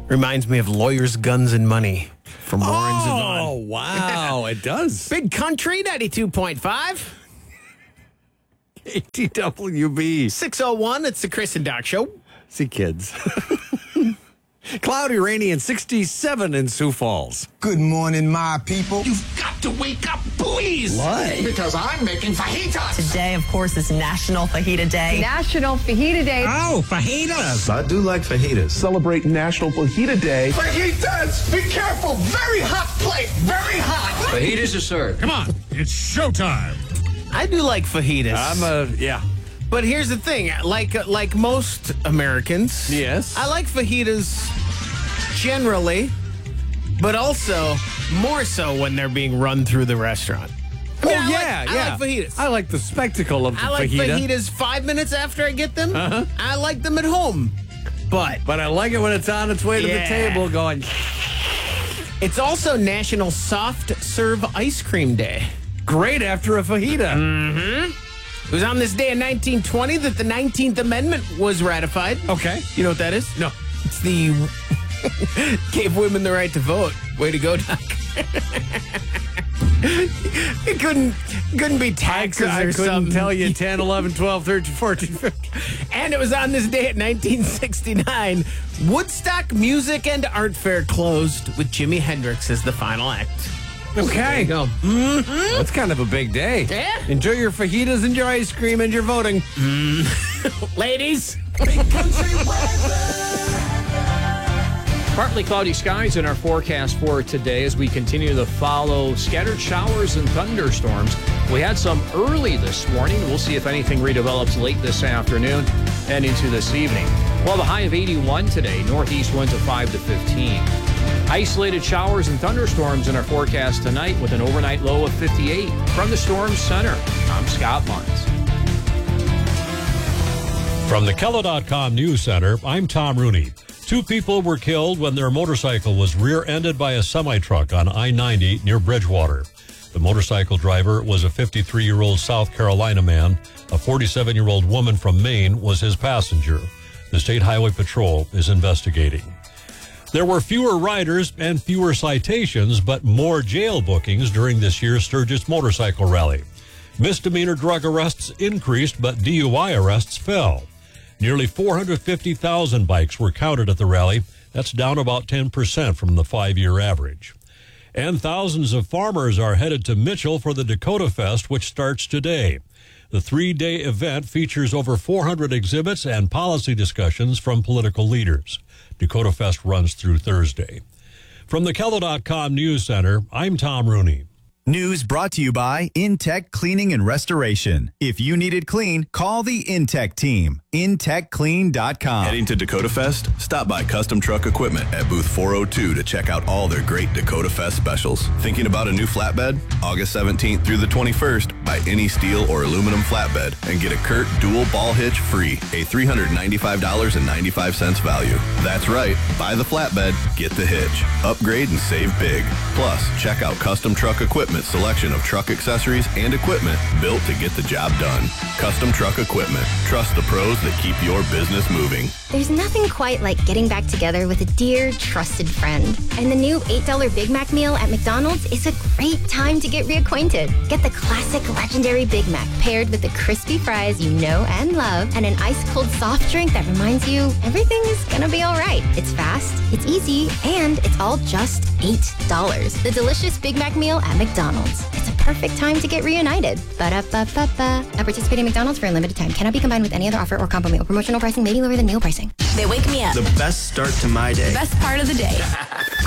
Reminds me of Lawyers, Guns, and Money from Warren Zevon. Oh, wow. It does. Big Country 92.5. ATWB. 601, it's the Chris and Doc Show. See, kids. Cloudy, rainy, and 67 in Sioux Falls. Good morning, my people. You've got to wake up, please. Why? Because I'm making fajitas. Today, of course, is National Fajita Day. National Fajita Day. Oh, fajitas. I do like fajitas. Celebrate National Fajita Day. Fajitas. Be careful. Very hot plate. Very hot. Fajitas are served. Come on. It's showtime. I do like fajitas. Yeah. But here's the thing, like most Americans, Yes. I like fajitas generally, but also more so when they're being run through the restaurant. I mean, I like fajitas. I like the spectacle of the I like fajita. fajitas 5 minutes after I get them. I like them at home. But I like it when it's on its way to the Yeah. table going, it's also National Soft Serve Ice Cream Day. great after a fajita. It was on this day in 1920 that the 19th Amendment was ratified. Okay. You know what that is? No. It's the gave women the right to vote. Way to go, Doc. It couldn't be taxes I or couldn't something. tell you 10, 11, 12, 13, 14, 15. And it was on this day in 1969. Woodstock Music and Art Fair closed with Jimi Hendrix as the final act. Okay. There you go. That's kind of a big day. Yeah. Enjoy your fajitas and your ice cream and your voting. Ladies. Partly cloudy skies in our forecast for today as we continue to follow scattered showers and thunderstorms. We had some early this morning. We'll see if anything redevelops late this afternoon and into this evening. We'll have a high of 81 today, northeast winds of 5 to 15. Isolated showers and thunderstorms in our forecast tonight with an overnight low of 58. From the Storm Center, I'm Scott Munns. From the Kello.com News Center, I'm Tom Rooney. 2 people were killed when their motorcycle was rear-ended by a semi-truck on I-90 near Bridgewater. The motorcycle driver was a 53-year-old South Carolina man. A 47-year-old woman from Maine was his passenger. The State Highway Patrol is investigating. There were fewer riders and fewer citations, but more jail bookings during this year's Sturgis Motorcycle Rally. Misdemeanor drug arrests increased, but DUI arrests fell. Nearly 450,000 bikes were counted at the rally. That's down about 10% from the 5-year average. And thousands of farmers are headed to Mitchell for the Dakota Fest, which starts today. The 3-day event features over 400 exhibits and policy discussions from political leaders. Dakota Fest runs through Thursday. From the Kello.com News Center, I'm Tom Rooney. News brought to you by Intech Cleaning and Restoration. If you need it clean, call the Intech team. IntechClean.com. Heading to Dakota Fest? Stop by Custom Truck Equipment at booth 402 to check out all their great Dakota Fest specials. Thinking about a new flatbed? August 17th through the 21st, buy any steel or aluminum flatbed and get a Kurt dual ball hitch free, a $395.95 value. That's right, buy the flatbed, get the hitch. Upgrade and save big. Plus, check out Custom Truck Equipment's selection of truck accessories and equipment built to get the job done. Custom Truck Equipment. Trust the pros that keep your business moving. There's nothing quite like getting back together with a dear, trusted friend. And the new $8 Big Mac meal at McDonald's is a great time to get reacquainted. Get the classic legendary Big Mac paired with the crispy fries you know and love and an ice-cold soft drink that reminds you everything is gonna be all right. It's fast, it's easy, and it's all just $8. The delicious Big Mac meal at McDonald's. It's a perfect time to get reunited. Ba-da-ba-ba-ba. At participating McDonald's for a limited time. Cannot be combined with any other offer or combo meal. Promotional pricing may be lower than meal pricing. They wake me up. The best start to my day. Best part of the day.